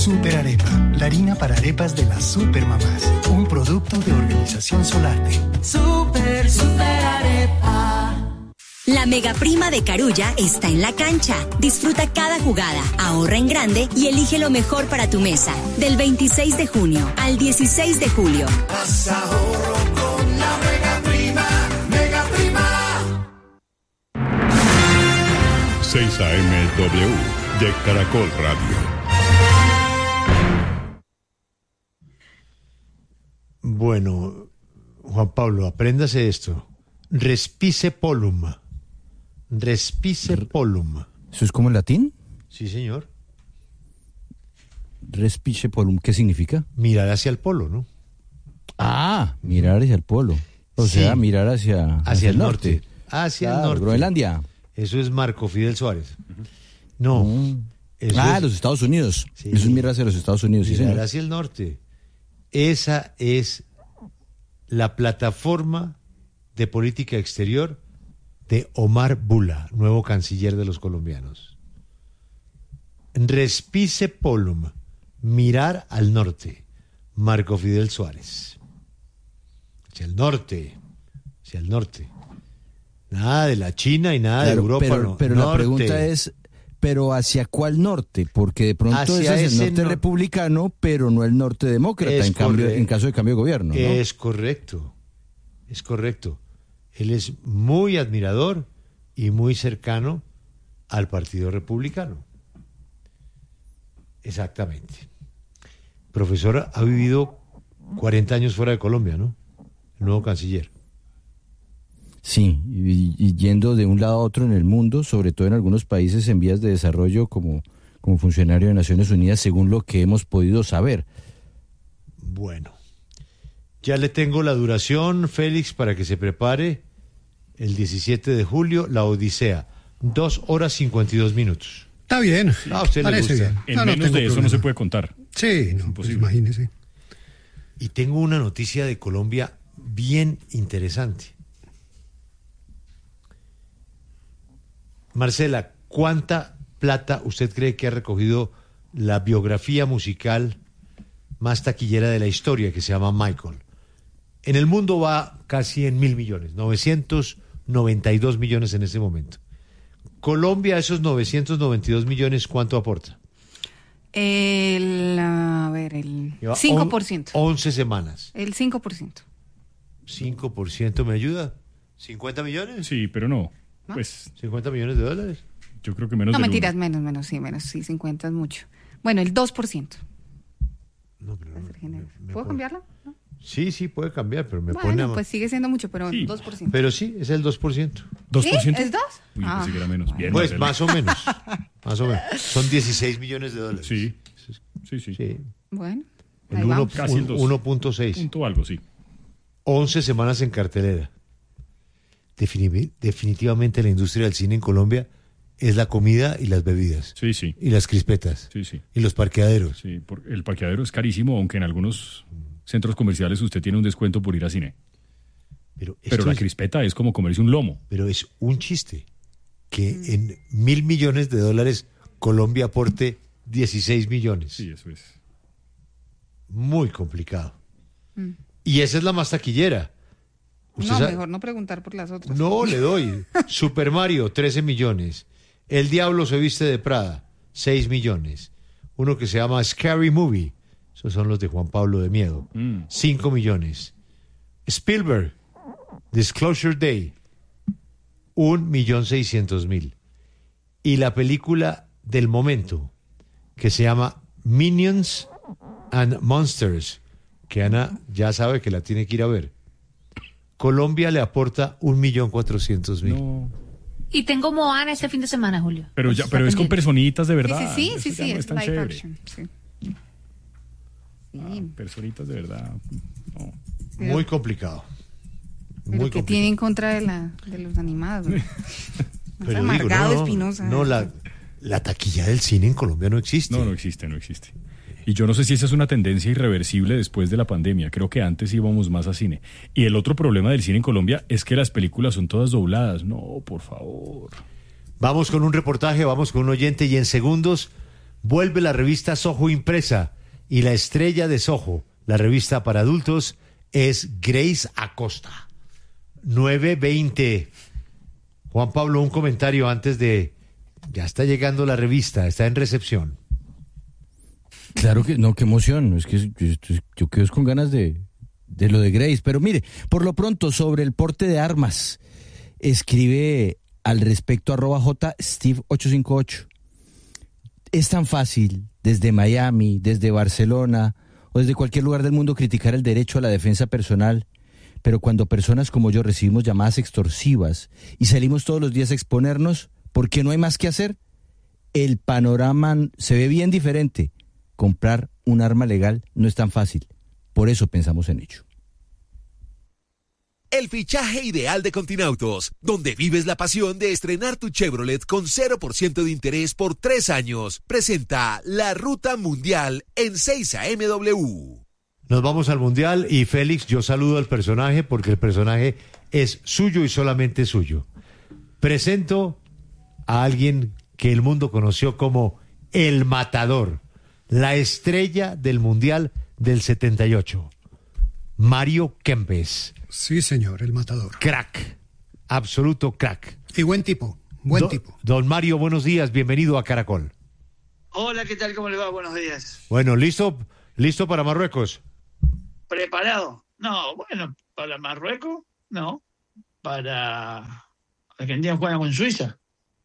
Super Arepa, la harina para arepas de las supermamás. Un producto de Organización Solarte. Super Arepa. La mega prima de Carulla está en la cancha. Disfruta cada jugada, ahorra en grande y elige lo mejor para tu mesa. Del 26 de junio al 16 de julio. Haz ahorro con la mega prima, mega prima. 6 AMW de Caracol Radio. Bueno, Juan Pablo, apréndase esto. Respice polum. Respice polum. ¿Eso es como en latín? Sí, señor. Respice polum, ¿qué significa? Mirar hacia el polo, ¿no? Ah, mirar hacia el polo. O Sí. sea, mirar hacia el norte. Hacia Claro, el norte. Groenlandia. Eso es Marco Fidel Suárez. No. Eso es los Estados Unidos. Sí. Eso es mirar hacia los Estados Unidos, sí, mirar señor. hacia el norte. Esa es la plataforma de política exterior de Omar Bula, nuevo canciller de los colombianos. Respice polum, mirar al norte. Marco Fidel Suárez. Hacia el norte, hacia el norte. Nada de la China y nada de Europa. Pero la norte. pregunta es, ¿pero hacia cuál norte? Porque de pronto Hacia ese es el ese norte republicano, pero no el norte demócrata, Es en caso de cambio de gobierno, ¿no? Es correcto, es correcto. Él es muy admirador y muy cercano al Partido Republicano. Exactamente. Profesor ha vivido 40 años fuera de Colombia, ¿no? El nuevo canciller. Sí, y yendo de un lado a otro en el mundo, sobre todo en algunos países en vías de desarrollo como funcionario de Naciones Unidas, según lo que hemos podido saber. Bueno, ya le tengo la duración, Félix, para que se prepare. El 17 de julio, La Odisea, 2 horas 52 minutos. Está bien. A usted le Parece gusta. bien. En No menos tengo de eso problema. no se puede contar. Sí, no, pues imagínese. Y tengo una noticia de Colombia bien interesante. Marcela, ¿cuánta plata usted cree que ha recogido la biografía musical más taquillera de la historia, que se llama Michael? En el mundo va casi en 1.000 millones, 992 millones en este momento. Colombia, esos 992 millones, ¿cuánto aporta? El Lleva 5%. 11 semanas. El 5%. 5%, ¿me ayuda? ¿50 millones? Sí, pero no. ¿No? Pues ¿50 millones de dólares? yo creo que menos No, del mentiras, uno. menos, sí, 50 es mucho. Bueno, el 2%. No, pero me ¿Puedo cambiarlo? ¿No? Sí, puede cambiar, pero me pone Bueno, a... pues sigue siendo mucho, pero Sí. 2%. Pero sí, es el 2%. ¿2%? ¿Sí? ¿Es 2? Uy, pensé que era menos. Bien, Pues Marcela. más o menos. Más o menos. Son 16 millones de dólares. Sí. Sí. Sí. Bueno, El ahí uno- vamos. Casi el 2. 1.6. Punto algo, sí. 11 semanas en cartelera. Definitivamente la industria del cine en Colombia es la comida y las bebidas. Sí. Y las crispetas. Sí. Y los parqueaderos. Sí, el parqueadero es carísimo, aunque en algunos centros comerciales usted tiene un descuento por ir al cine. Pero Pero la crispeta es como comerse un lomo. Pero es un chiste que en 1.000 millones de dólares Colombia aporte 16 millones. Sí, eso es. Muy complicado. Mm. Y esa es la más taquillera. ¿Usted No, sabe? mejor no preguntar por las otras. No, le doy. Super Mario, 13 millones. El Diablo se viste de Prada, 6 millones. Uno que se llama Scary Movie, esos son los de Juan Pablo de Miedo, 5 millones. Spielberg, Disclosure Day, 1.600.000. Y la película del momento, que se llama Minions and Monsters, que Ana ya sabe que la tiene que ir a ver. Colombia le aporta 1.400.000. No. Y tengo Moana este fin de semana, Julio. Pero Pues ya, está pero es con pendiente. personitas de verdad. Sí, Eso ya no es tan live chévere. action. Sí. Personitas de verdad. No. Muy complicado. Pero Muy ¿qué complicado. tiene en contra de los animados? ¿No? Más Pero amargado, digo, Espinosa. No, la taquilla del cine en Colombia no existe. No existe. Y yo no sé si esa es una tendencia irreversible después de la pandemia. Creo que antes íbamos más a cine. Y el otro problema del cine en Colombia es que las películas son todas dobladas. No, por favor. Vamos con un reportaje, vamos con un oyente y en segundos vuelve la revista Soho impresa y la estrella de Soho, la revista para adultos, es Grace Acosta. 9:20. Juan Pablo, un comentario antes de... Ya está llegando la revista, está en recepción. Claro que no, qué emoción. Es que yo quedo con ganas de lo de Grace. Pero mire, por lo pronto, sobre el porte de armas, escribe al respecto @JSteve858. Es tan fácil, desde Miami, desde Barcelona o desde cualquier lugar del mundo, criticar el derecho a la defensa personal, pero cuando personas como yo recibimos llamadas extorsivas y salimos todos los días a exponernos, porque no hay más que hacer, el panorama se ve bien diferente. Comprar un arma legal no es tan fácil, por eso pensamos en ello. El fichaje ideal de Continautos, donde vives la pasión de estrenar tu Chevrolet con 0% de interés por 3 años, presenta la Ruta Mundial en 6 AMW. Nos vamos al Mundial y Félix, yo saludo al personaje porque el personaje es suyo y solamente suyo. Presento a alguien que el mundo conoció como El Matador, la estrella del Mundial del 78, Mario Kempes. Sí, señor, El Matador. Crack, absoluto crack. Y buen tipo, tipo. Don Mario, buenos días, bienvenido a Caracol. Hola, ¿qué tal? ¿Cómo le va? Buenos días. Bueno, ¿listo para Marruecos? ¿Preparado? No, bueno, para Marruecos, no. Para Argentina juega con Suiza.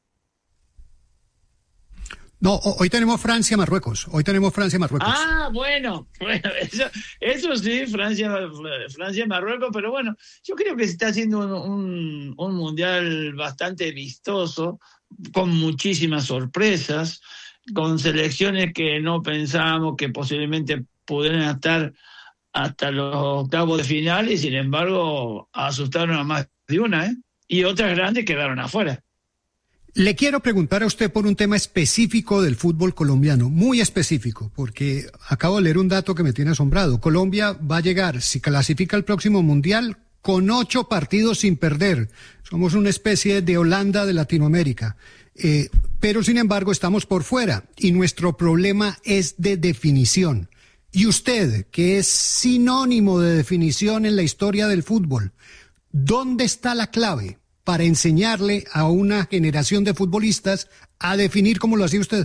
No, hoy tenemos Francia-Marruecos. Ah, bueno, eso sí, Francia-Marruecos, pero bueno, yo creo que se está haciendo un mundial bastante vistoso, con muchísimas sorpresas, con selecciones que no pensábamos que posiblemente pudieran estar hasta los octavos de final y sin embargo asustaron a más de una, y otras grandes quedaron afuera. Le quiero preguntar a usted por un tema específico del fútbol colombiano, muy específico, porque acabo de leer un dato que me tiene asombrado. Colombia va a llegar, si clasifica al próximo Mundial, con 8 partidos sin perder. Somos una especie de Holanda de Latinoamérica. Pero sin embargo estamos por fuera y nuestro problema es de definición. Y usted, que es sinónimo de definición en la historia del fútbol, ¿dónde está la clave para enseñarle a una generación de futbolistas a definir como lo hacía usted?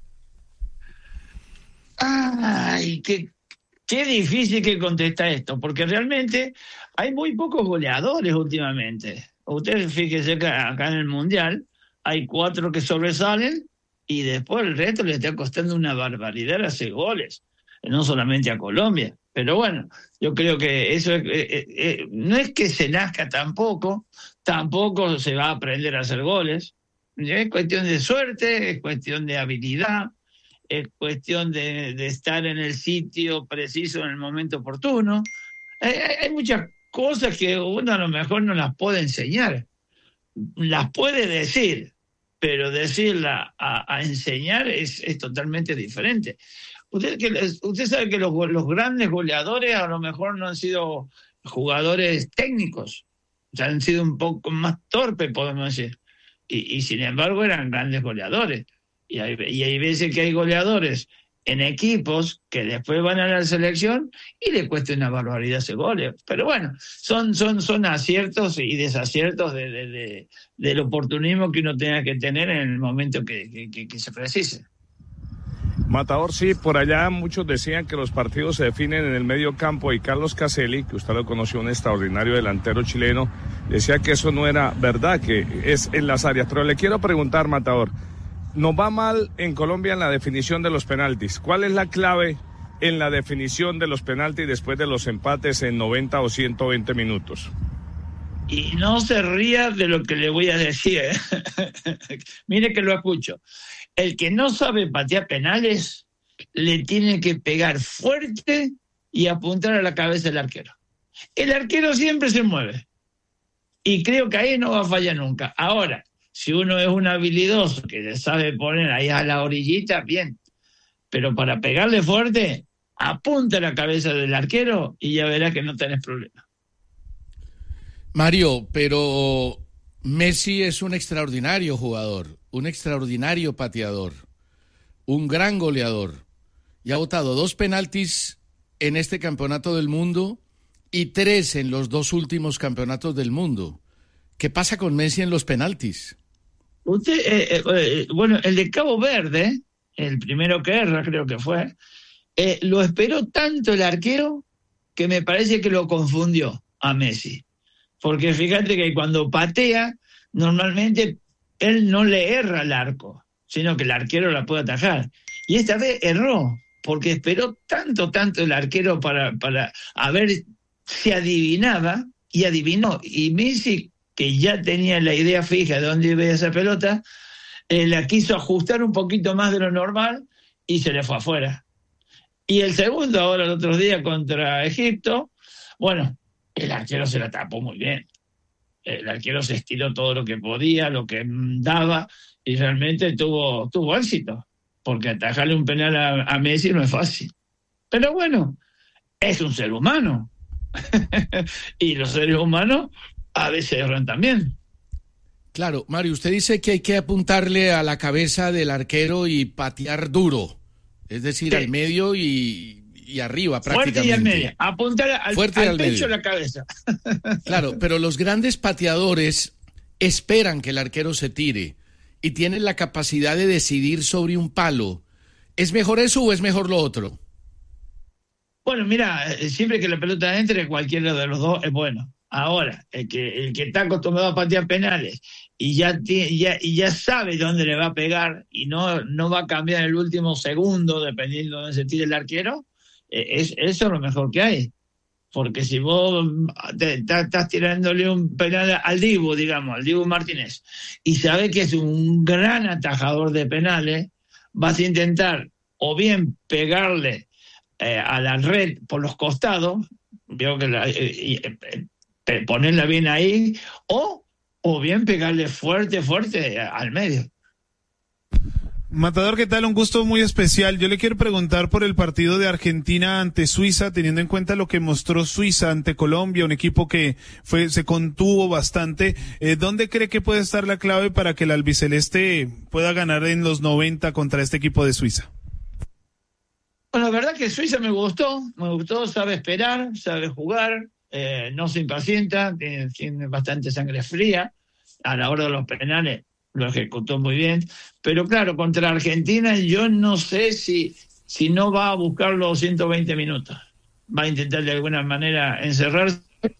Ay, qué difícil que contesta esto, porque realmente hay muy pocos goleadores últimamente. Usted fíjese que acá en el Mundial hay 4 que sobresalen y después el resto le está costando una barbaridad hacer goles, no solamente a Colombia. Pero bueno, yo creo que eso no es que se nazca tampoco se va a aprender a hacer goles. Es cuestión de suerte, es cuestión de habilidad, es cuestión de estar en el sitio preciso en el momento oportuno. Hay muchas cosas que uno a lo mejor no las puede enseñar. Las puede decir, pero decirla a enseñar es totalmente diferente. Usted sabe que los grandes goleadores a lo mejor no han sido jugadores técnicos, o sea, han sido un poco más torpes, podemos decir, y sin embargo eran grandes goleadores. Y hay veces que hay goleadores en equipos que después van a la selección y le cuesta una barbaridad ese goles. Pero bueno, son aciertos y desaciertos del oportunismo que uno tenga que tener en el momento que se precise. Matador, sí, por allá muchos decían que los partidos se definen en el medio campo y Carlos Caselli, que usted lo conoció, un extraordinario delantero chileno, decía que eso no era verdad, que es en las áreas. Pero le quiero preguntar, Matador, nos va mal en Colombia en la definición de los penaltis. ¿Cuál es la clave en la definición de los penaltis después de los empates en 90 o 120 minutos? Y no se ría de lo que le voy a decir. Mire que lo escucho. El que no sabe patear penales le tiene que pegar fuerte y apuntar a la cabeza del arquero. El arquero siempre se mueve y creo que ahí no va a fallar nunca. Ahora, si uno es un habilidoso que le sabe poner ahí a la orillita, bien, pero para pegarle fuerte, apunta a la cabeza del arquero y ya verás que no tenés problema. Mario, pero Messi es un extraordinario jugador, un extraordinario pateador. un gran goleador, y ha botado 2 penaltis en este campeonato del mundo y 3 en los 2 últimos campeonatos del mundo. ¿Qué pasa con Messi en los penaltis? Usted, bueno, el de Cabo Verde, el primero que erra creo que fue, lo esperó tanto el arquero que me parece que lo confundió a Messi. Porque fíjate que cuando patea, normalmente él no le erra al arco, sino que el arquero la puede atajar. Y esta vez erró, porque esperó tanto el arquero para a ver si adivinaba, y adivinó. Y Messi, que ya tenía la idea fija de dónde iba esa pelota, la quiso ajustar un poquito más de lo normal y se le fue afuera. Y el segundo, ahora el otro día contra Egipto, bueno, el arquero se la tapó muy bien. El arquero se estiró todo lo que podía, lo que daba, y realmente tuvo éxito, porque atajarle un penal a Messi no es fácil. Pero bueno, es un ser humano. Y los seres humanos a veces erran también. Claro, Mario, usted dice que hay que apuntarle a la cabeza del arquero y patear duro, es decir, al medio y arriba prácticamente. Fuerte y al medio, apuntar al pecho y la cabeza. Claro, pero los grandes pateadores esperan que el arquero se tire y tienen la capacidad de decidir sobre un palo. ¿Es mejor eso o es mejor lo otro? Bueno, mira, siempre que la pelota entre, cualquiera de los dos es bueno. Ahora, el que está acostumbrado a patear penales y ya sabe dónde le va a pegar y no va a cambiar en el último segundo dependiendo de dónde se tire el arquero, eso es lo mejor que hay. Porque si vos estás tirándole un penal al Dibu Martínez, y sabes que es un gran atajador de penales, vas a intentar o bien pegarle a la red por los costados, veo que ponerla bien ahí, o bien pegarle fuerte al medio. Matador, ¿qué tal? Un gusto muy especial. Yo le quiero preguntar por el partido de Argentina ante Suiza, teniendo en cuenta lo que mostró Suiza ante Colombia, un equipo que se contuvo bastante. ¿Dónde cree que puede estar la clave para que el albiceleste pueda ganar en los 90 contra este equipo de Suiza? Bueno, la verdad que Suiza me gustó, sabe esperar, sabe jugar, no se impacienta, tiene bastante sangre fría. A la hora de los penales lo ejecutó muy bien, pero claro, contra Argentina yo no sé si no va a buscar los 120 minutos. Va a intentar de alguna manera encerrarse,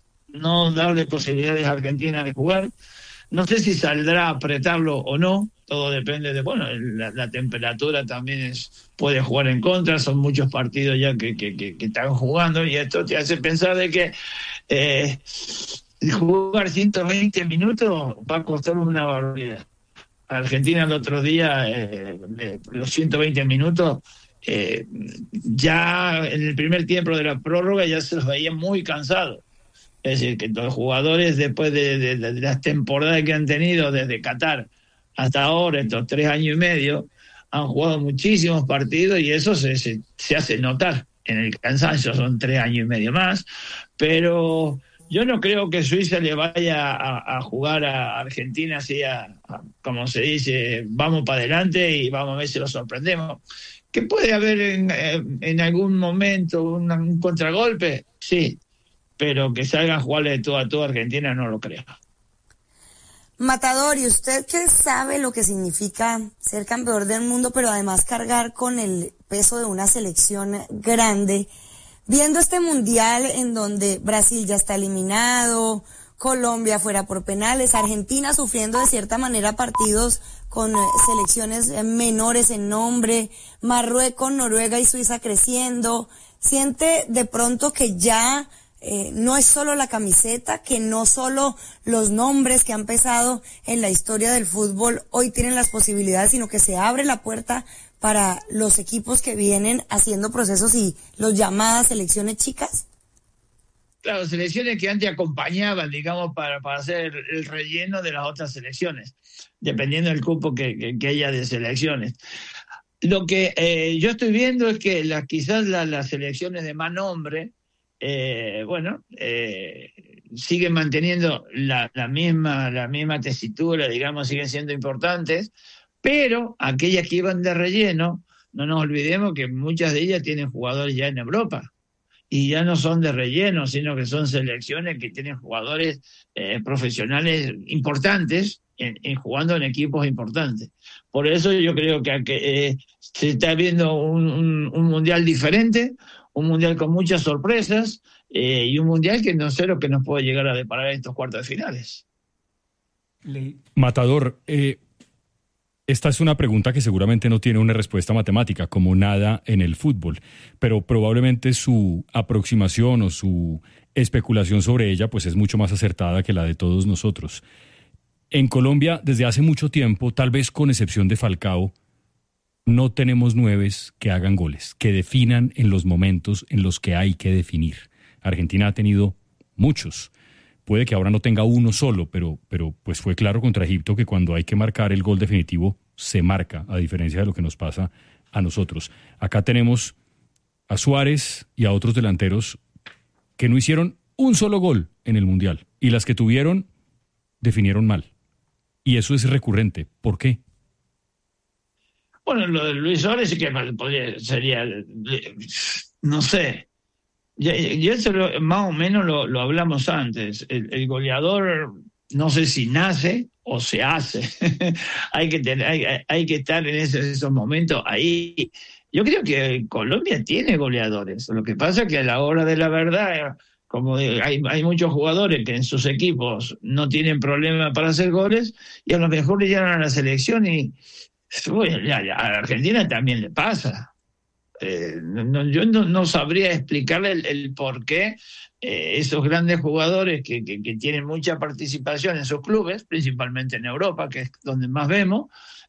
no darle posibilidades a Argentina de jugar. No sé si saldrá a apretarlo o no, todo depende de, la temperatura también puede jugar en contra, son muchos partidos ya que están jugando, y esto te hace pensar de que jugar 120 minutos va a costar una barbaridad. Argentina el otro día, los 120 minutos, ya en el primer tiempo de la prórroga ya se los veía muy cansados. Es decir, que los jugadores después de las temporadas que han tenido desde Qatar hasta ahora, estos 3 años y medio, han jugado muchísimos partidos y eso se hace notar en el cansancio. Son 3 años y medio más, pero yo no creo que Suiza le vaya a jugar a Argentina así, como se dice, vamos para adelante y vamos a ver si lo sorprendemos. ¿Que puede haber en algún momento un contragolpe? Sí, pero que salgan a jugarle de todo a todo a Argentina no lo creo. Matador, ¿y usted qué sabe lo que significa ser campeón del mundo, pero además cargar con el peso de una selección grande? Viendo este mundial en donde Brasil ya está eliminado, Colombia fuera por penales, Argentina sufriendo de cierta manera partidos con selecciones menores en nombre, Marruecos, Noruega y Suiza creciendo, ¿siente de pronto que ya no es solo la camiseta, que no solo los nombres que han pesado en la historia del fútbol hoy tienen las posibilidades, sino que se abre la puerta para los equipos que vienen haciendo procesos y los llamadas selecciones chicas? Claro, selecciones que antes acompañaban, digamos, para hacer el relleno de las otras selecciones, dependiendo del cupo que haya de selecciones. Lo que yo estoy viendo es que quizás las selecciones de más nombre, siguen manteniendo la misma tesitura, digamos, siguen siendo importantes, pero aquellas que iban de relleno no nos olvidemos que muchas de ellas tienen jugadores ya en Europa. Y ya no son de relleno, sino que son selecciones que tienen jugadores profesionales importantes jugando en equipos importantes. Por eso yo creo que se está viendo un mundial diferente, un mundial con muchas sorpresas y un mundial que no sé lo que nos puede llegar a deparar en estos cuartos de finales. Matador, esta es una pregunta que seguramente no tiene una respuesta matemática, como nada en el fútbol, pero probablemente su aproximación o su especulación sobre ella pues es mucho más acertada que la de todos nosotros. En Colombia, desde hace mucho tiempo, tal vez con excepción de Falcao, no tenemos nueves que hagan goles, que definan en los momentos en los que hay que definir. Argentina ha tenido muchos. Puede que ahora no tenga uno solo, pero pues fue claro contra Egipto que cuando hay que marcar el gol definitivo, se marca, a diferencia de lo que nos pasa a nosotros. Acá tenemos a Suárez y a otros delanteros que no hicieron un solo gol en el Mundial. Y las que tuvieron, definieron mal. Y eso es recurrente. ¿Por qué? Bueno, lo de Luis Suárez sí que sería, no sé. Ya eso más o menos lo hablamos antes. El goleador, no sé si nace o se hace. hay que estar en esos momentos ahí. Yo creo que Colombia tiene goleadores. Lo que pasa es que a la hora de la verdad, como hay muchos jugadores que en sus equipos no tienen problema para hacer goles y a lo mejor le llegan a la selección y a Argentina también le pasa. Yo no sabría explicarle el por qué esos grandes jugadores que tienen mucha participación en sus clubes, principalmente en Europa, que es donde más vemos,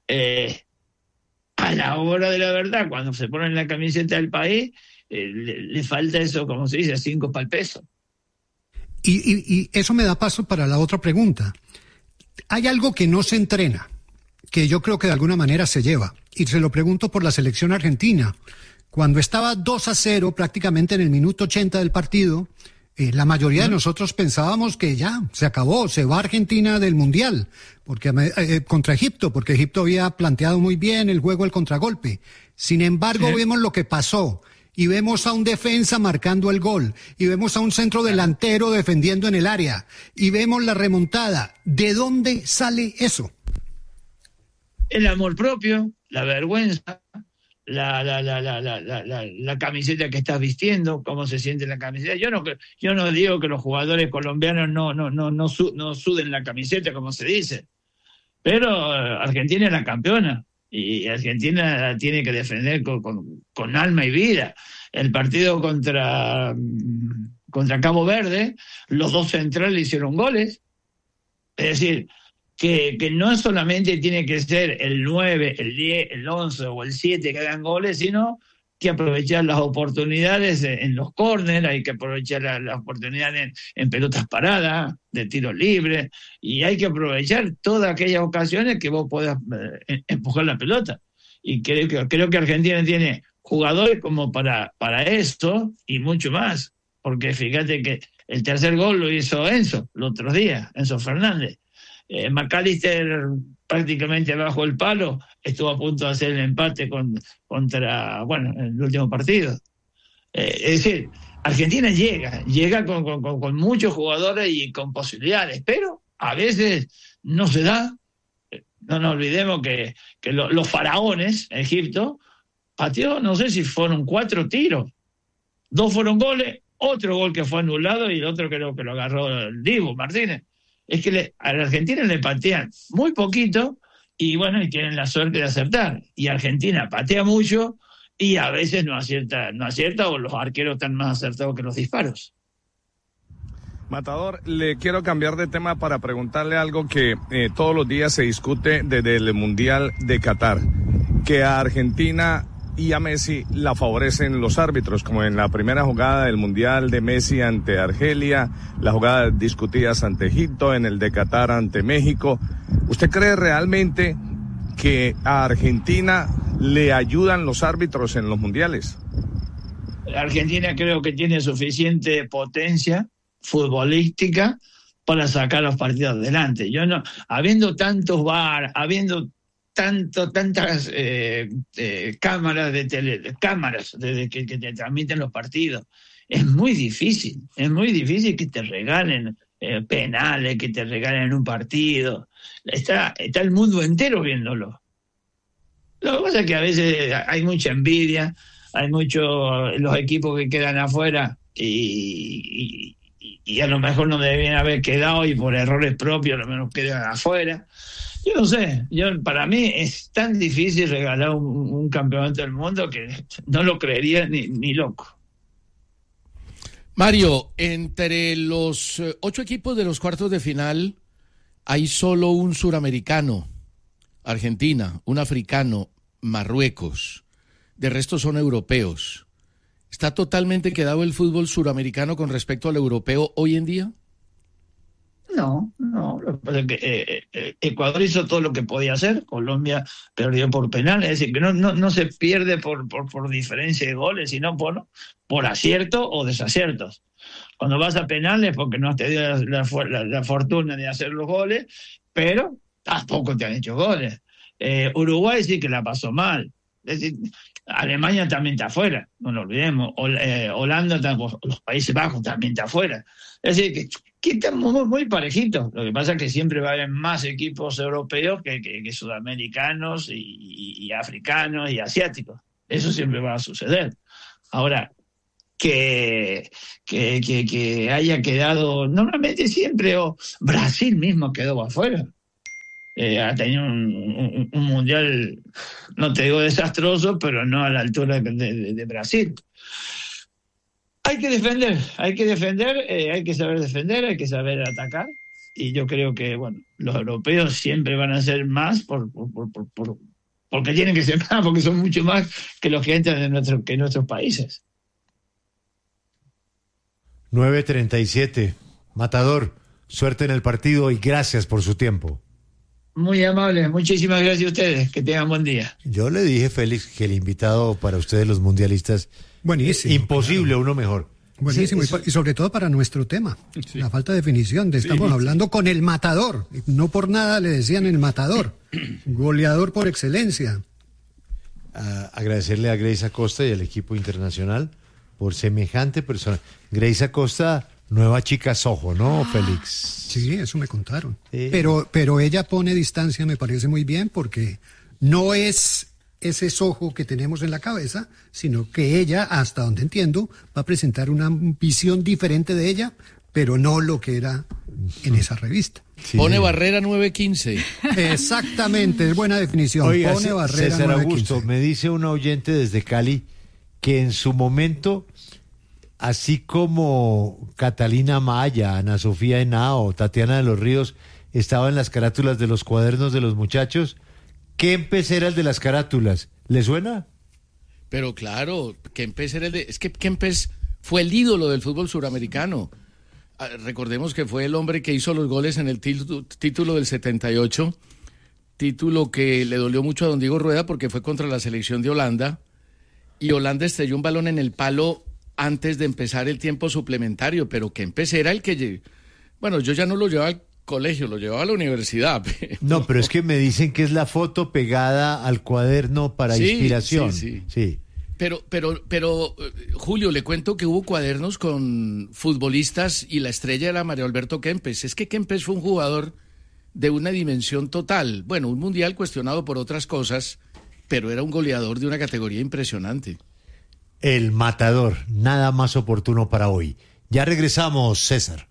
a la hora de la verdad, cuando se ponen la camiseta del país, le falta eso, como se dice, 5 para el peso. Y eso me da paso para la otra pregunta. Hay algo que no se entrena, que yo creo que de alguna manera se lleva, y se lo pregunto por la selección argentina. Cuando estaba 2-0 prácticamente en el minuto 80 del partido, la mayoría de nosotros pensábamos que ya se acabó, se va Argentina del Mundial, porque contra Egipto, porque Egipto había planteado muy bien el juego, el contragolpe. Sin embargo, vemos lo que pasó, y vemos a un defensa marcando el gol, y vemos a un centro delantero defendiendo en el área, y vemos la remontada. ¿De dónde sale eso? El amor propio, la vergüenza, la camiseta que estás vistiendo, cómo se siente la camiseta. Yo no digo que los jugadores colombianos no suden la camiseta, como se dice, pero Argentina es la campeona y Argentina la tiene que defender con alma y vida. El partido contra Cabo Verde, los dos centrales hicieron goles, es decir, que no solamente tiene que ser el 9, el 10, el 11 o el 7 que hagan goles, sino que aprovechar las oportunidades en los córneres, hay que aprovechar las oportunidades en pelotas paradas, de tiros libres, y hay que aprovechar todas aquellas ocasiones que vos puedas empujar la pelota. Y creo que Argentina tiene jugadores como para esto y mucho más, porque fíjate que el tercer gol lo hizo Enzo el otro día, Enzo Fernández. McAllister prácticamente bajo el palo estuvo a punto de hacer el empate contra el último partido. Es decir, Argentina llega con muchos jugadores y con posibilidades, pero a veces no se da. No nos olvidemos que los faraones, Egipto, pateó, no sé si fueron 4 tiros, 2 fueron goles, otro gol que fue anulado y el otro creo que lo agarró el Dibu Martínez. Es que a la Argentina le patean muy poquito y tienen la suerte de acertar. Y Argentina patea mucho y a veces no acierta o los arqueros están más acertados que los disparos. Matador, le quiero cambiar de tema para preguntarle algo que todos los días se discute desde el Mundial de Qatar, que a Argentina y a Messi la favorecen los árbitros, como en la primera jugada del Mundial de Messi ante Argelia, las jugadas discutidas ante Egipto, en el de Qatar ante México. ¿Usted cree realmente que a Argentina le ayudan los árbitros en los mundiales? Argentina creo que tiene suficiente potencia futbolística para sacar los partidos adelante. Habiendo tantos VAR, habiendo tantas cámaras desde que te transmiten los partidos. Es muy difícil que te regalen penales, que te regalen un partido. Está el mundo entero viéndolo. Lo que pasa es que a veces hay mucha envidia, hay los equipos que quedan afuera y a lo mejor no debían haber quedado y por errores propios a lo menos quedan afuera. Yo no sé, para mí es tan difícil regalar un campeonato del mundo que no lo creería ni loco. Mario, entre los 8 equipos de los cuartos de final hay solo un suramericano, Argentina, un africano, Marruecos. De resto son europeos. ¿Está totalmente quedado el fútbol suramericano con respecto al europeo hoy en día? No. Lo que pasa es que Ecuador hizo todo lo que podía hacer. Colombia perdió por penal. Es decir, que no se pierde por diferencia de goles, sino por acierto o desaciertos. Cuando vas a penales porque no has tenido la fortuna de hacer los goles, pero tampoco te han hecho goles. Uruguay sí que la pasó mal. Es decir, Alemania también está afuera, no lo olvidemos. Holanda, los Países Bajos también está afuera. Es decir, que estamos muy parejitos. Lo que pasa es que siempre va a haber más equipos europeos que sudamericanos y africanos y asiáticos. Eso siempre va a suceder. Ahora, que haya quedado, normalmente siempre, o Brasil mismo quedó afuera. Ha tenido un mundial, no te digo desastroso, pero no a la altura de Brasil. Hay que defender, hay que saber defender, hay que saber atacar, y yo creo que los europeos siempre van a ser más porque tienen que ser más, porque son mucho más que los que entran en nuestros países. 9:37. Matador, suerte en el partido y gracias por su tiempo. Muy amable, muchísimas gracias a ustedes, que tengan buen día. Yo le dije, Félix, que el invitado para ustedes los mundialistas, buenísimo, imposible, claro. Uno mejor. Buenísimo, y sobre todo para nuestro tema, la falta de definición. Estamos hablando con el matador, no por nada le decían el matador, goleador por excelencia. Agradecerle a Grace Acosta y al equipo internacional por semejante persona. Grace Acosta, nueva chica Soho, ¿no, Félix? Sí, eso me contaron. Sí. Pero ella pone distancia, me parece muy bien, porque no es ese Soho que tenemos en la cabeza, sino que ella, hasta donde entiendo, va a presentar una visión diferente de ella, pero no lo que era en esa revista. Sí. Pone barrera 9:15. Exactamente, es buena definición. Oiga, pone barrera César 9:15. Augusto, me dice un oyente desde Cali que en su momento, así como Catalina Maya, Ana Sofía Henao, Tatiana de los Ríos estaban en las carátulas de los cuadernos de los muchachos, Kempes era el de las carátulas. ¿Le suena? Pero claro, Kempes era es que Kempes fue el ídolo del fútbol suramericano. Recordemos que fue el hombre que hizo los goles en el título del 78, título que le dolió mucho a don Diego Rueda porque fue contra la selección de Holanda, y Holanda estrelló un balón en el palo antes de empezar el tiempo suplementario, pero Kempes era el que... Bueno, yo ya no lo llevaba al colegio, lo llevaba a la universidad. No, pero es que me dicen que es la foto pegada al cuaderno para inspiración. Sí. Pero, Julio, le cuento que hubo cuadernos con futbolistas y la estrella era Mario Alberto Kempes. Es que Kempes fue un jugador de una dimensión total. Bueno, un mundial cuestionado por otras cosas, pero era un goleador de una categoría impresionante. El matador, nada más oportuno para hoy. Ya regresamos, César.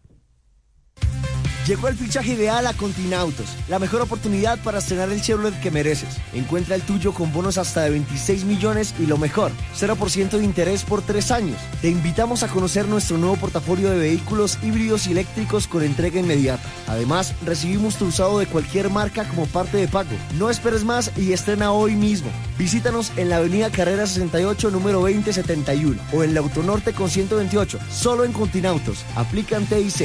Llegó el fichaje ideal a Continautos, la mejor oportunidad para estrenar el Chevrolet que mereces. Encuentra el tuyo con bonos hasta de 26 millones y lo mejor, 0% de interés por 3 años. Te invitamos a conocer nuestro nuevo portafolio de vehículos híbridos y eléctricos con entrega inmediata. Además, recibimos tu usado de cualquier marca como parte de pago. No esperes más y estrena hoy mismo. Visítanos en la avenida Carrera 68, número 2071 o en la Autonorte con 128, solo en Continautos. Aplican TIC.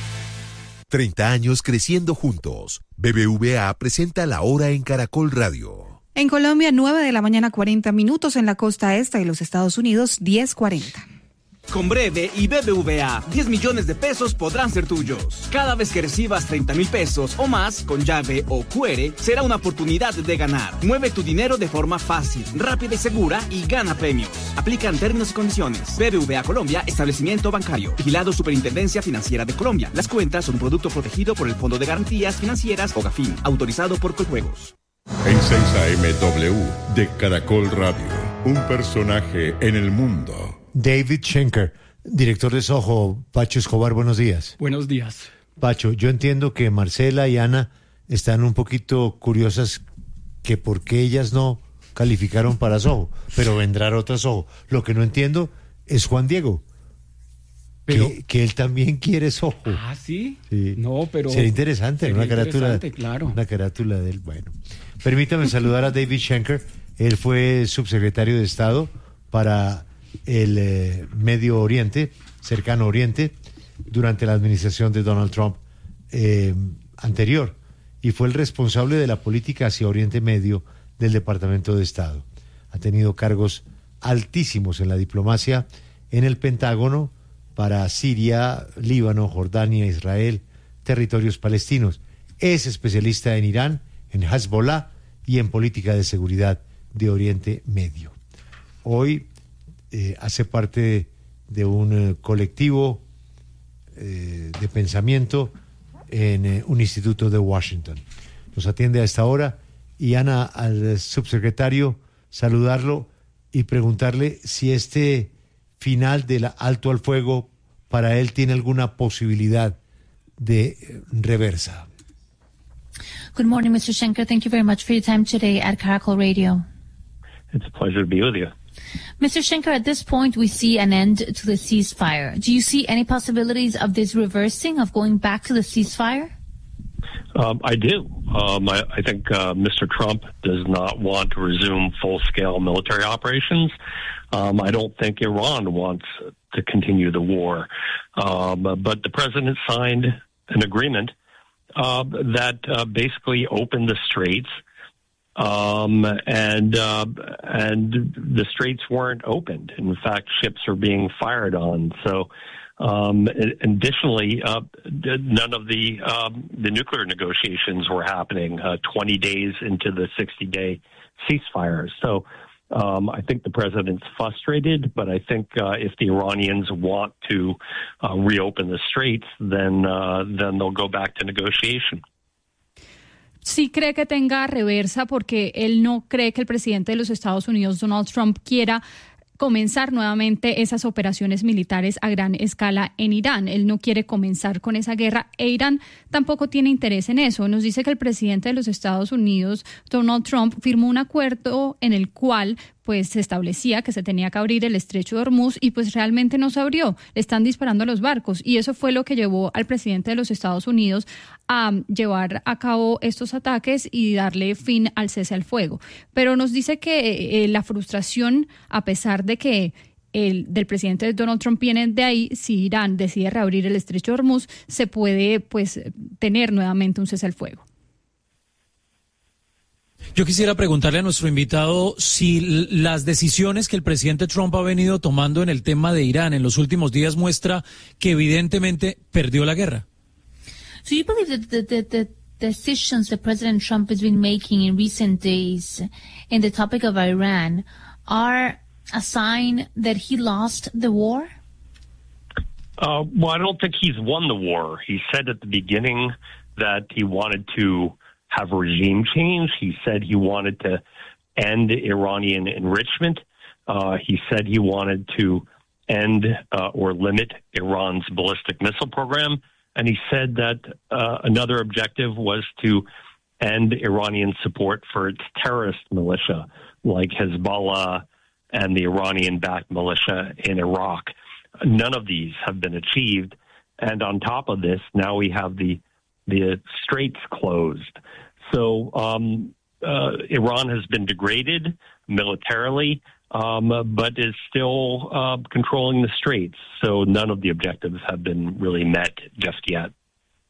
30 años creciendo juntos. BBVA presenta La Hora en Caracol Radio. En Colombia, 9 de la mañana, 40 minutos. En la costa este de los Estados Unidos, 10:40. con Breve y BBVA. 10 millones de pesos podrán ser tuyos. Cada vez que recibas 30,000 pesos o más con llave o QR, será una oportunidad de ganar. Mueve tu dinero de forma fácil, rápida y segura y gana premios. Aplican términos y condiciones. BBVA Colombia, establecimiento bancario. Vigilado Superintendencia Financiera de Colombia. Las cuentas son un producto protegido por el Fondo de Garantías Financieras o GAFIN, autorizado por Coljuegos. En 6AMW de Caracol Radio, un personaje en el mundo. David Schenker, director de Soho. Pacho Escobar, buenos días. Buenos días. Pacho, yo entiendo que Marcela y Ana están un poquito curiosas que por qué ellas no calificaron para Soho, pero vendrán otras Soho. Lo que no entiendo es Juan Diego, pero que él también quiere Soho. Ah, ¿sí? Sí. No, pero... Sería interesante, sería una carátula, interesante, claro. Una carátula de él. Bueno, permítame saludar a David Schenker. Él fue subsecretario de Estado para el Medio Oriente, Cercano Oriente, durante la administración de Donald Trump anterior, y fue el responsable de la política hacia Oriente Medio del Departamento de Estado. Ha tenido cargos altísimos en la diplomacia, en el Pentágono, para Siria, Líbano, Jordania, Israel, territorios palestinos. Es especialista en Irán, en Hezbollah y en política de seguridad de Oriente Medio. Hoy hace parte de un colectivo de pensamiento en un instituto de Washington. Nos atiende a esta hora y Ana, al subsecretario, saludarlo y preguntarle si este final del alto al fuego para él tiene alguna posibilidad de reversa. Good morning, Mr. Schenker. Thank you very much for your time today at Caracol Radio. It's a pleasure to be with you. Mr. Schenker, at this point, we see an end to the ceasefire. Do you see any possibilities of this reversing, of going back to the ceasefire? I do. I think Mr. Trump does not want to resume full-scale military operations. I don't think Iran wants to continue the war. But the president signed an agreement that basically opened the straits, and the straits weren't opened. In fact, ships are being fired on. So, additionally, none of the nuclear negotiations were happening 20 days into the 60-day ceasefire. So, I think the president's frustrated, but I think if the Iranians want to reopen the straits, then they'll go back to negotiation. Sí cree que tenga reversa porque él no cree que el presidente de los Estados Unidos, Donald Trump, quiera comenzar nuevamente esas operaciones militares a gran escala en Irán. Él no quiere comenzar con esa guerra e Irán tampoco tiene interés en eso. Nos dice que el presidente de los Estados Unidos, Donald Trump, firmó un acuerdo en el cual pues se establecía que se tenía que abrir el estrecho de Hormuz y pues realmente no se abrió. Le están disparando a los barcos y eso fue lo que llevó al presidente de los Estados Unidos a llevar a cabo estos ataques y darle fin al cese al fuego. Pero nos dice que la frustración, a pesar de que del presidente Donald Trump viene de ahí, si Irán decide reabrir el estrecho de Hormuz, se puede pues tener nuevamente un cese al fuego. Yo quisiera preguntarle a nuestro invitado si las decisiones que el presidente Trump ha venido tomando en el tema de Irán en los últimos días muestra que evidentemente perdió la guerra. So you believe that the decisions that President Trump has been making in recent days in the topic of Iran are a sign that he lost the war? Well, I don't think he's won the war. He said at the beginning that he wanted to have regime change. He said he wanted to end Iranian enrichment. He said he wanted to end or limit Iran's ballistic missile program. And he said that another objective was to end Iranian support for its terrorist militia, like Hezbollah and the Iranian-backed militia in Iraq. None of these have been achieved. And on top of this, now we have the straits closed. So Iran has been degraded militarily, but is still controlling the straits. So none of the objectives have been really met just yet.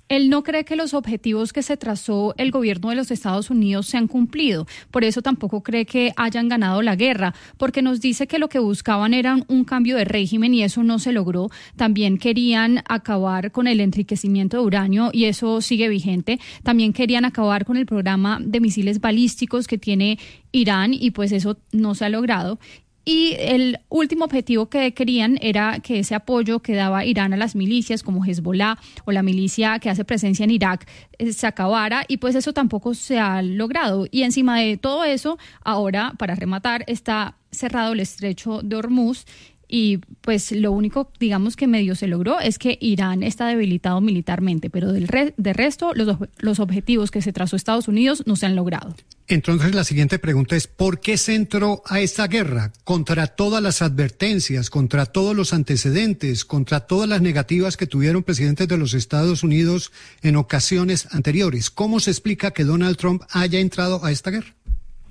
Él no cree que los objetivos que se trazó el gobierno de los Estados Unidos se han cumplido. Por eso tampoco cree que hayan ganado la guerra, porque nos dice que lo que buscaban era un cambio de régimen y eso no se logró. También querían acabar con el enriquecimiento de uranio y eso sigue vigente. También querían acabar con el programa de misiles balísticos que tiene Irán y pues eso no se ha logrado. Y el último objetivo que querían era que ese apoyo que daba Irán a las milicias como Hezbollah o la milicia que hace presencia en Irak se acabara y pues eso tampoco se ha logrado. Y encima de todo eso, ahora, para rematar, está cerrado el estrecho de Hormuz y pues lo único, digamos, que medio se logró es que Irán está debilitado militarmente, pero de resto los objetivos que se trazó Estados Unidos no se han logrado. Entonces la siguiente pregunta es, ¿por qué se entró a esta guerra? Contra todas las advertencias, contra todos los antecedentes, contra todas las negativas que tuvieron presidentes de los Estados Unidos en ocasiones anteriores. ¿Cómo se explica que Donald Trump haya entrado a esta guerra?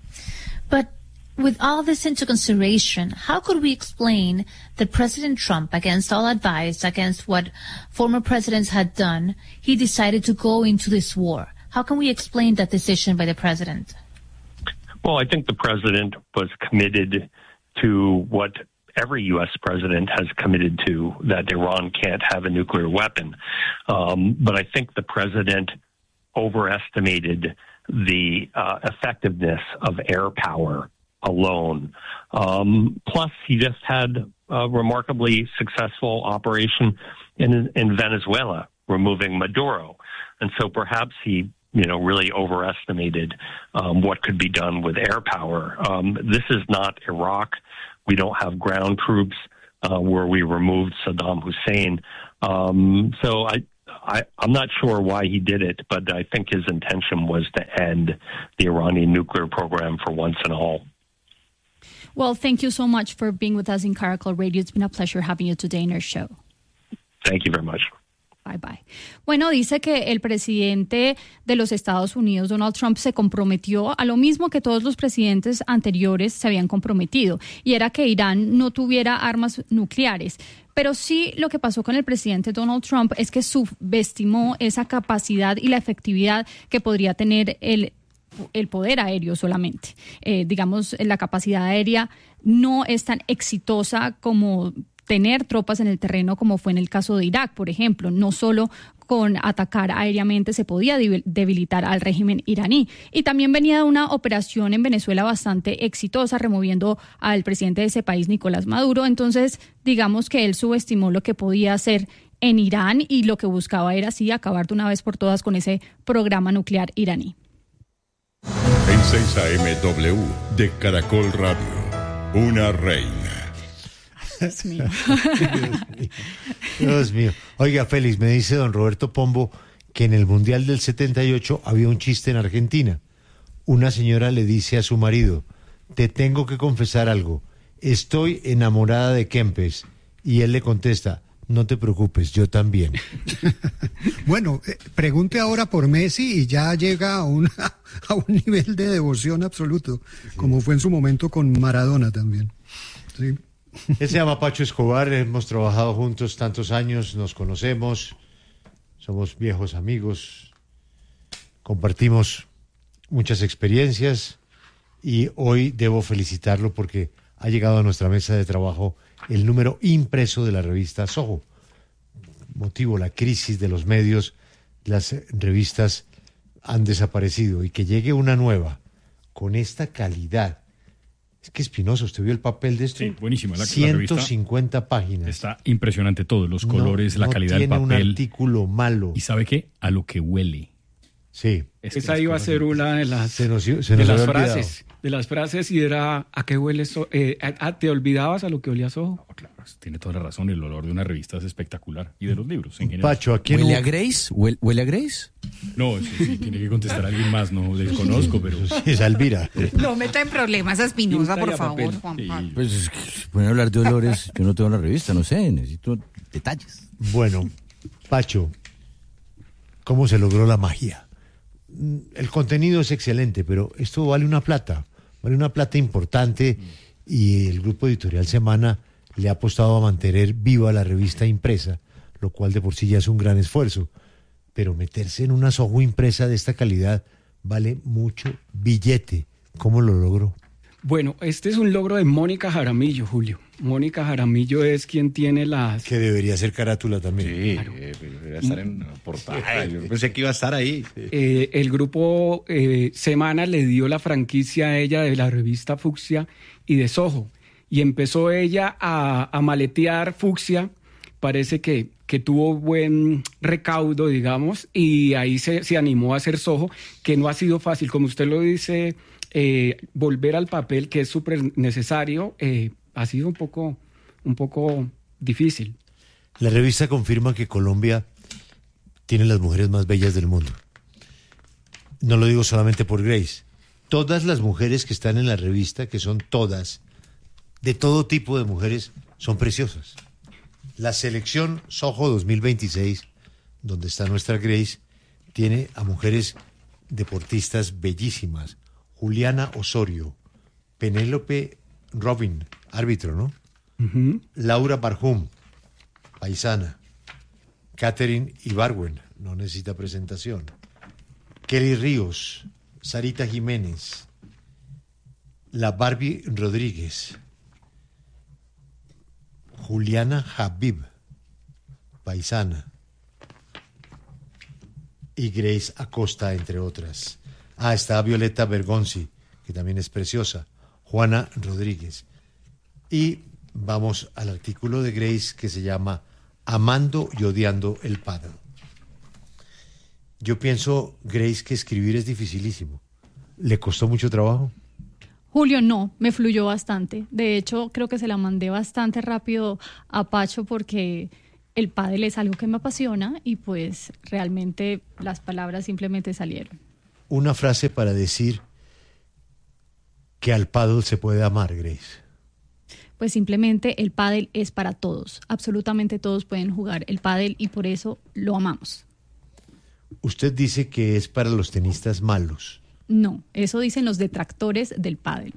But with all this into consideration, how could we explain that President Trump, against all advice, against what former presidents had done, he decided to go into this war? How can we explain that decision by the president? Well, I think the president was committed to what every U.S. president has committed to, that Iran can't have a nuclear weapon. But I think the president overestimated the effectiveness of air power alone. Plus, he just had a remarkably successful operation in Venezuela, removing Maduro. And so perhaps he really overestimated what could be done with air power. This is not Iraq. We don't have ground troops where we removed Saddam Hussein. So I'm not sure why he did it, but I think his intention was to end the Iranian nuclear program for once and all. Well, thank you so much for being with us in Caracol Radio. It's been a pleasure having you today in our show. Thank you very much. Bye, bye. Bueno, dice que el presidente de los Estados Unidos, Donald Trump, se comprometió a lo mismo que todos los presidentes anteriores se habían comprometido, y era que Irán no tuviera armas nucleares. Pero sí, lo que pasó con el presidente Donald Trump es que subestimó esa capacidad y la efectividad que podría tener el poder aéreo solamente. Digamos, la capacidad aérea no es tan exitosa como tener tropas en el terreno como fue en el caso de Irak, por ejemplo. No solo con atacar aéreamente se podía debilitar al régimen iraní. Y también venía de una operación en Venezuela bastante exitosa, removiendo al presidente de ese país, Nicolás Maduro. Entonces, digamos que él subestimó lo que podía hacer en Irán y lo que buscaba era así acabar de una vez por todas con ese programa nuclear iraní. En 6 AM de Caracol Radio, una reina. Dios mío. Dios mío. Oiga, Félix, me dice don Roberto Pombo que en el Mundial del 78 había un chiste en Argentina. Una señora le dice a su marido, te tengo que confesar algo, estoy enamorada de Kempes. Y él le contesta, no te preocupes, yo también. Bueno, pregunte ahora por Messi y ya llega a un nivel de devoción absoluto, como fue en su momento con Maradona también. Sí. Él se llama Pacho Escobar, hemos trabajado juntos tantos años, nos conocemos, somos viejos amigos, compartimos muchas experiencias y hoy debo felicitarlo porque ha llegado a nuestra mesa de trabajo el número impreso de la revista Soho. Motivo la crisis de los medios, las revistas han desaparecido y que llegue una nueva con esta calidad. Es que Espinosa, ¿usted vio el papel de esto? Sí, buenísima. La 150 revista páginas. Está impresionante todo, los colores, la calidad del papel. No tiene un artículo malo. ¿Y sabe qué? A lo que huele. Sí. Esa iba a ser una de las, frases. De las frases y era ¿a qué huele Soho? ¿Te olvidabas a lo que olía Soho? No, claro, tiene toda la razón. El olor de una revista es espectacular. Y de los libros en general. Pacho, ¿a quién ¿Huele a Grace? ¿Huele a Grace? No, eso sí, tiene que contestar a alguien más. No desconozco, pero... Sí, es Alvira. No meta en problemas a Espinosa, por favor, Juan Pablo. Pues es que pueden hablar de olores. Yo no tengo la revista, no sé, necesito detalles. Bueno, Pacho, ¿cómo se logró la magia? El contenido es excelente, pero esto vale una plata importante y el grupo editorial Semana le ha apostado a mantener viva la revista impresa, lo cual de por sí ya es un gran esfuerzo. pero meterse en una Soho impresa de esta calidad vale mucho billete. ¿Cómo lo logró? Bueno, este es un logro de Mónica Jaramillo, Julio. Mónica Jaramillo es quien tiene las... Que debería ser carátula también. Sí, claro. Debería estar en portada. Yo pensé que iba a estar ahí. El grupo Semana le dio la franquicia a ella de la revista Fucsia y de Soho. Y empezó ella a maletear Fucsia. Parece que tuvo buen recaudo, digamos, y ahí se animó a hacer Soho, que no ha sido fácil. Como usted lo dice, volver al papel, que es súper necesario, ha sido un poco difícil. La revista confirma que Colombia tiene las mujeres más bellas del mundo. No lo digo solamente por Grace. Todas las mujeres que están en la revista, que son todas, de todo tipo de mujeres, son preciosas. La selección Soho 2026, donde está nuestra Grace, tiene a mujeres deportistas bellísimas. Juliana Osorio, Penélope Robin, árbitro, ¿no? Uh-huh. Laura Barhum, paisana. Catherine Ibargüen, no necesita presentación. Kelly Ríos, Sarita Jiménez, la Barbie Rodríguez, Juliana Habib, paisana, y Grace Acosta, entre otras. Está Violeta Bergonzi, que también es preciosa, Juana Rodríguez. Y vamos al artículo de Grace que se llama Amando y odiando el pádel. Yo pienso, Grace, que escribir es dificilísimo. ¿Le costó mucho trabajo? Julio, no, me fluyó bastante. De hecho, creo que se la mandé bastante rápido a Pacho porque el pádel es algo que me apasiona y pues realmente las palabras simplemente salieron. Una frase para decir que al pádel se puede amar, Grace. Pues simplemente el pádel es para todos. Absolutamente todos pueden jugar el pádel y por eso lo amamos. Usted dice que es para los tenistas malos. No, eso dicen los detractores del pádel.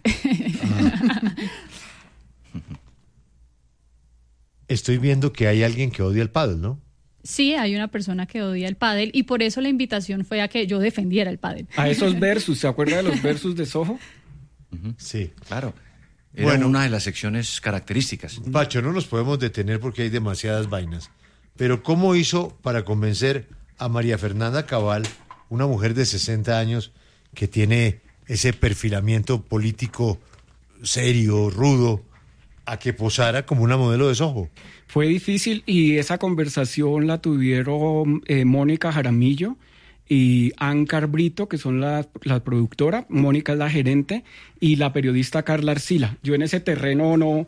Estoy viendo que hay alguien que odia el pádel, ¿no? Sí, hay una persona que odia el pádel y por eso la invitación fue a que yo defendiera el pádel. A esos versus, ¿se acuerda de los versus de Soho? Sí. Claro. Era una de las secciones características. Pacho, no nos podemos detener porque hay demasiadas vainas. Pero ¿cómo hizo para convencer a María Fernanda Cabal, una mujer de 60 años que tiene ese perfilamiento político serio, rudo, a que posara como una modelo de Soho? Fue difícil y esa conversación la tuvieron Mónica Jaramillo y Ancar Brito, que son la productora. Mónica es la gerente y la periodista Carla Arcila. Yo en ese terreno no,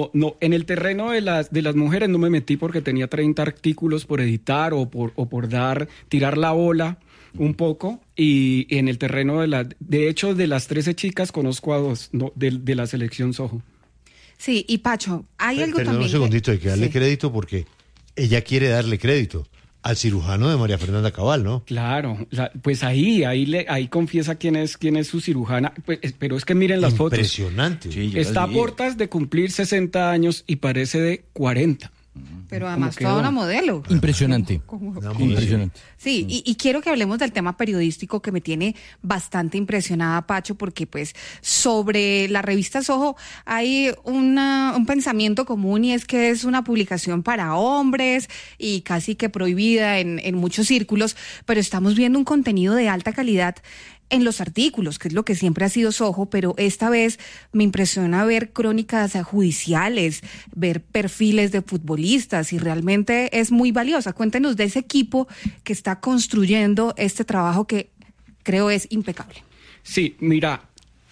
en el terreno de las mujeres no me metí porque tenía 30 artículos por editar o por tirar la bola un poco, y en el terreno de hecho de las 13 chicas conozco a 2 de la selección Soho. Sí, y Pacho, hay algo Perdón, también. un segundito, hay que darle sí. crédito porque ella quiere darle crédito al cirujano de María Fernanda Cabal, ¿no? Claro, pues ahí confiesa quién es su cirujana, pues, pero es que miren las fotos. Impresionante. Sí, Está a puertas de cumplir 60 años y parece de 40. Pero además toda una modelo. Impresionante. Impresionante. Sí, y quiero que hablemos del tema periodístico que me tiene bastante impresionada, Pacho, porque pues sobre la revista Soho hay un pensamiento común y es que es una publicación para hombres y casi que prohibida en muchos círculos, pero estamos viendo un contenido de alta calidad en los artículos, que es lo que siempre ha sido Soho, pero esta vez me impresiona ver crónicas judiciales, ver perfiles de futbolistas y realmente es muy valiosa. Cuéntenos de ese equipo que está construyendo este trabajo que creo es impecable. Sí, mira,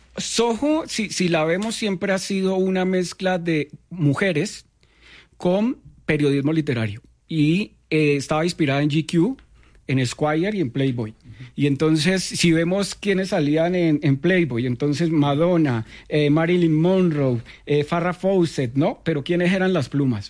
Soho, si la vemos, siempre ha sido una mezcla de mujeres con periodismo literario y estaba inspirada en GQ, en Esquire y en Playboy. Y entonces, si vemos quiénes salían en Playboy, entonces Madonna, Marilyn Monroe, Farrah Fawcett, ¿no? Pero ¿quiénes eran las plumas?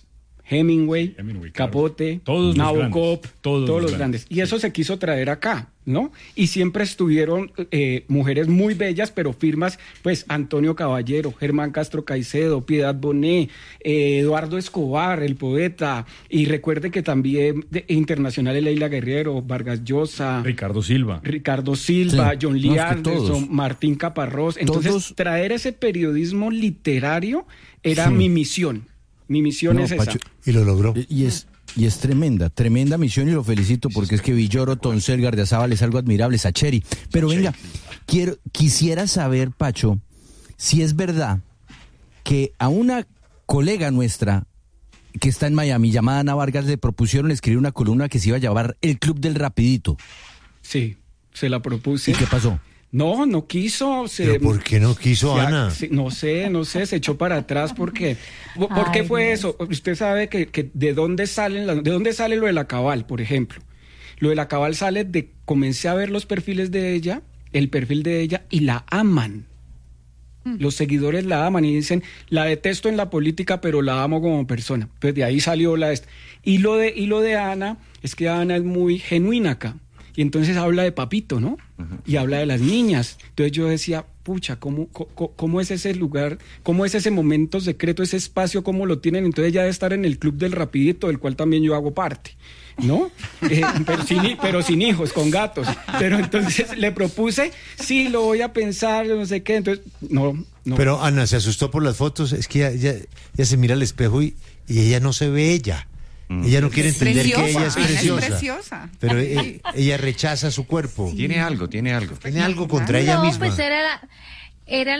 Hemingway, Capote, Todos los Nabokov, grandes, todos los grandes. Y eso se quiso traer acá, ¿no? Y siempre estuvieron mujeres muy bellas, pero firmas, pues Antonio Caballero, Germán Castro Caicedo, Piedad Bonet, Eduardo Escobar, el poeta, y recuerde que también internacionales Leila Guerrero, Vargas Llosa, Ricardo Silva, sí, John Lee Anderson, Martín Caparrós. Entonces, traer ese periodismo literario era mi misión. Mi misión es esa. Pacho, y lo logró. Y es tremenda misión y lo felicito porque es que Villoro, Toncel, Gardiazabal es algo admirable, Sacheri. Pero venga, quisiera saber, Pacho, si es verdad que a una colega nuestra que está en Miami, llamada Ana Vargas, le propusieron escribir una columna que se iba a llamar El Club del Rapidito. Sí, se la propuse. ¿Y qué pasó? No quiso. ¿Pero por qué no quiso, Ana? No sé, se echó para atrás porque... ¿Por qué fue eso? Usted sabe que de dónde sale lo de la Cabal, por ejemplo. Lo de la Cabal sale de... Comencé a ver los perfiles de ella, el perfil de ella, y la aman. Los seguidores la aman y dicen, la detesto en la política, pero la amo como persona. Pues de ahí salió Y lo de Ana, es que Ana es muy genuina acá. Y entonces habla de Papito, ¿no? Y habla de las niñas. Entonces yo decía, pucha, ¿cómo es ese lugar? ¿Cómo es ese momento secreto, ese espacio? ¿Cómo lo tienen? Entonces ya debe estar en el Club del Rapidito, del cual también yo hago parte, ¿no? Pero sin hijos, con gatos. Pero entonces le propuse, sí, lo voy a pensar, no sé qué. Entonces, no. Pero Ana se asustó por las fotos. Es que ella se mira al espejo y ella no se ve ella. Ella no quiere entender que ella es preciosa. Pero ella rechaza su cuerpo. Sí. Tiene algo. Tiene algo contra ella misma. Pues era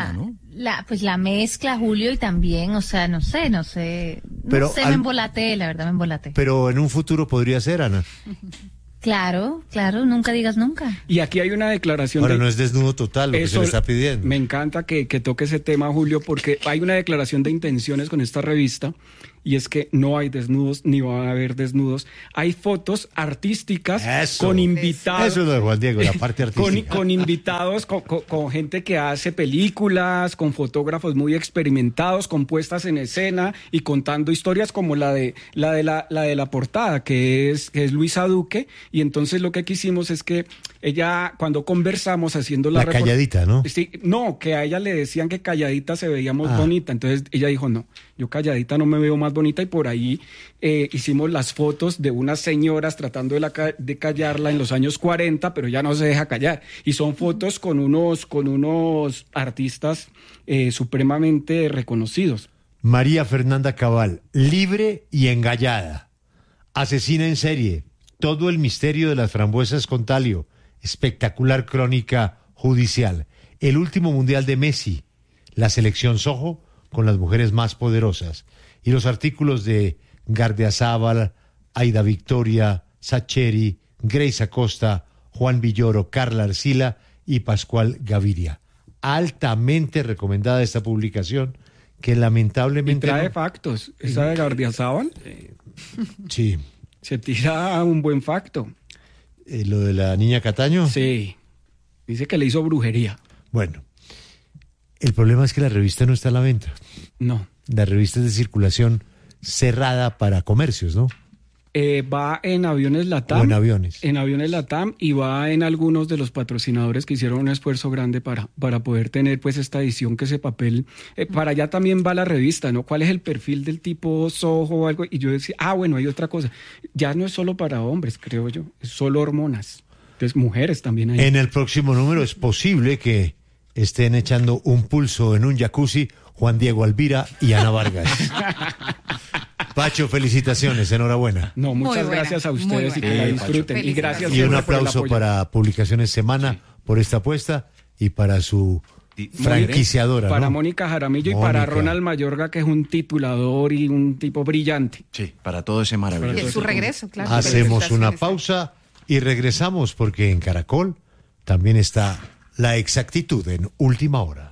la mezcla, Julio, y también, o sea, no sé, me embolaté, la verdad me embolaté. Pero en un futuro podría ser, Ana. Claro, nunca digas nunca. Y aquí hay una declaración. Ahora no es desnudo total lo que se le está pidiendo. Me encanta que toque ese tema, Julio, porque hay una declaración de intenciones con esta revista, y es que no hay desnudos, ni va a haber desnudos. Hay fotos artísticas con invitados. Eso es lo de Juan Diego, la parte artística. Con invitados, con gente que hace películas, con fotógrafos muy experimentados, con puestas en escena y contando historias como la de la portada, que es Luisa Duque. Y entonces lo que quisimos es que ella, cuando conversamos haciendo la calladita, ¿no? Sí, no, que a ella le decían que calladita se veía más bonita. Entonces ella dijo, no, yo calladita no me veo más bonita, y por ahí hicimos las fotos de unas señoras tratando de callarla en los años 40, pero ya no se deja callar. Y son fotos con unos artistas supremamente reconocidos. María Fernanda Cabal, libre y engallada. Asesina en serie. Todo el misterio de las frambuesas con talio. Espectacular crónica judicial. El último mundial de Messi. La selección Soho con las mujeres más poderosas. Y los artículos de Gardiazabal, Aida Victoria, Sacheri, Grace Acosta, Juan Villoro, Carla Arcila y Pascual Gaviria. Altamente recomendada esta publicación, que lamentablemente... Y trae factos. ¿Esa de Gardiazabal? Sí. Se tira un buen facto. ¿Lo de la niña Cataño? Sí. Dice que le hizo brujería. Bueno, el problema es que la revista no está a la venta. No. La revista es de circulación cerrada para comercios, ¿no? Va en Aviones Latam. O en aviones. En Aviones Latam, y va en algunos de los patrocinadores que hicieron un esfuerzo grande para poder tener pues esta edición, que ese papel. Para allá también va la revista, ¿no? ¿Cuál es el perfil del tipo Soho o algo? Y yo decía, bueno, hay otra cosa. Ya no es solo para hombres, creo yo. Es solo hormonas. Entonces, mujeres también hay. En el próximo número es posible que estén echando un pulso en un jacuzzi Juan Diego Alvira y Ana Vargas. Pacho, felicitaciones, enhorabuena. No, muchas gracias a ustedes y que la disfruten. Y gracias. Y un aplauso para Publicaciones Semana por esta apuesta y para su franquiciadora. Para ¿no? Mónica Jaramillo y para Ronald Mayorga, que es un titulador y un tipo brillante. Sí, para todo ese maravilloso. Es su regreso, claro. Hacemos una pausa y regresamos, porque en Caracol también está La Exactitud en Última Hora.